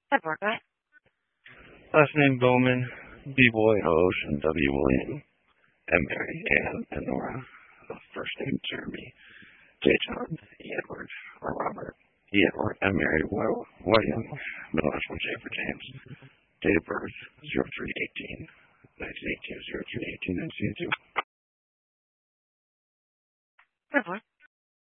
That worked, right? Last name Bowman, B-Boy, Ocean, W. William, M. Mary, Ann, and Nora. First name Jeremy, J. John, E. Edward, or Robert, E. Edward, M. Mary, William, middle initial J for James. Date of birth, 0318, 1982, 0318, 1982. That worked.